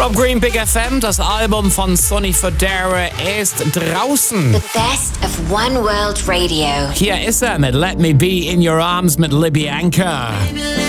Bob Green, Big FM, das Album von Sonny Fodera ist draußen. The best of One World Radio. Hier ist er mit Let Me Be in Your Arms mit Libby Anchor.